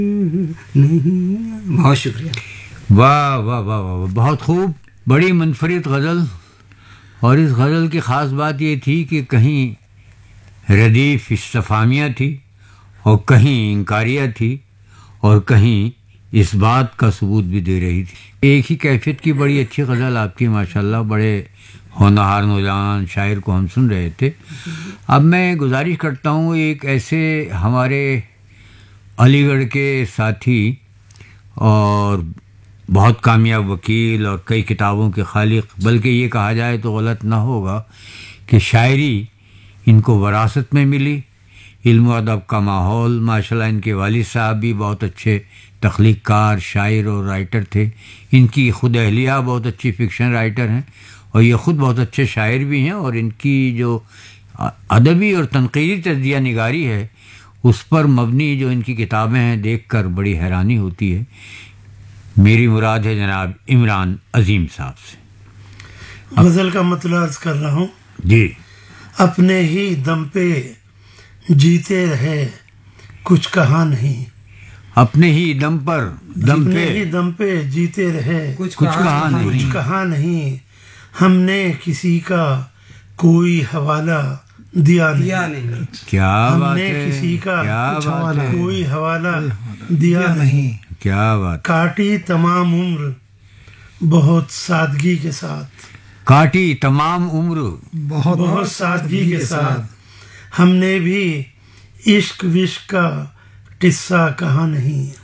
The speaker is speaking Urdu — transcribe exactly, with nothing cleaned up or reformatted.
بہت شکریہ. واہ واہ واہ واہ، بہت خوب، بڑی منفرد غزل. اور اس غزل کی خاص بات یہ تھی کہ کہیں ردیف استفہامیہ تھی اور کہیں انکاریہ تھی اور کہیں اس بات کا ثبوت بھی دے رہی تھی. ایک ہی کیفیت کی بڑی اچھی غزل آپ کی ماشاءاللہ. بڑے ہونہار نوجوان شاعر کو ہم سن رہے تھے. اب میں گزارش کرتا ہوں، ایک ایسے ہمارے علی گڑھ کے ساتھی اور بہت کامیاب وکیل اور کئی کتابوں کے خالق، بلکہ یہ کہا جائے تو غلط نہ ہوگا کہ شاعری ان کو وراثت میں ملی. علم و ادب کا ماحول، ماشاءاللہ ان کے والد صاحب بھی بہت اچھے تخلیق کار شاعر اور رائٹر تھے. ان کی خود اہلیہ بہت اچھی فکشن رائٹر ہیں اور یہ خود بہت اچھے شاعر بھی ہیں. اور ان کی جو ادبی اور تنقیدی تجزیہ نگاری ہے اس پر مبنی جو ان کی کتابیں ہیں، دیکھ کر بڑی حیرانی ہوتی ہے. میری مراد ہے جناب عمران عظیم صاحب سے. غزل کا مطلع عرض کر رہا ہوں. جی. اپنے ہی دم پہ جیتے رہے کچھ کہا نہیں. اپنے ہی دم پر دم اپنے پہ ہی دم پہ جیتے رہے کچھ کچھ کہا نہیں. کچھ کہا نہیں. ہم نے کسی کا کوئی حوالہ دیا دیا نہیں. نہیں. کیا ہم بات نے ہے، کسی کا کیا کچھ بات حوالہ ہے، کوئی حوالہ دیا نہیں. کیا بات. کاٹی تمام عمر بہت سادگی کے ساتھ. کاٹی تمام عمر بہت سادگی کے ساتھ. ہم نے بھی عشق وشق کا قصہ کہا نہیں.